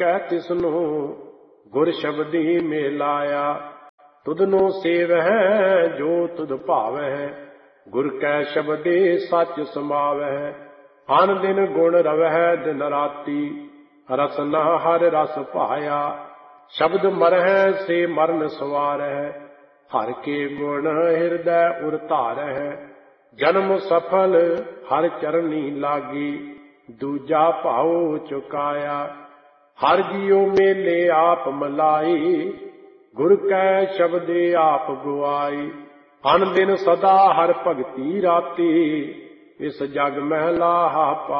ਸਕੈ ਤਿਸਨੂੰ ਗੁਰ ਸ਼ਬਦੀ ਮਿਲਾਇਆ। ਤੁਧਨੋ ਸੇਵਹਿ ਜੋ ਤੁਧ ਭਾਵਹਿ ਗੁਰ ਕੈ ਸ਼ਬਦੇ ਸੱਚ ਸਮਾਵਹਿ। ਅਨ ਦਿਨ ਗੁਣ ਰਵਹਿ ਦਿਨ ਰਾਤੀ ਰਸਨਾ ਹਰ ਰਸ ਭਾਇਆ। ਸ਼ਬਦ ਮਰਹਿ ਸੇ ਮਰਨ ਸਵਾਰਹਿ ਹਰ ਕੇ ਗੁਣ ਹਿਰਦੈ ਉਰ ਧਾਰਹਿ। ਜਨਮ ਸਫਲ ਹਰ ਚਰਨੀ ਲਾਗੀ ਦੂਜਾ ਭਾਉ ਚੁਕਾਇਆ। ਹਰ ਜੀਉ ਮੇਲੇ ਆਪ ਮਲਾਈ ਗੁਰ ਕੈ ਸ਼ਬਦੇ ਆਪ ਗੁਆਈ। ਅਨ ਦਿਨ ਸਦਾ ਹਰ ਭਗਤੀ ਰਾਤੀ ਇਸ ਜਗ ਮਹਿਲਾ